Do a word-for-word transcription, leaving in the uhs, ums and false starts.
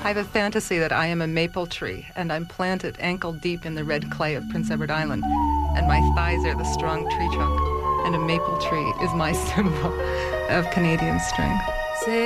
I have a fantasy that I am a maple tree, and I'm planted ankle deep in the red clay of Prince Edward Island, and my thighs are the strong tree trunk, and a maple tree is my symbol of Canadian strength.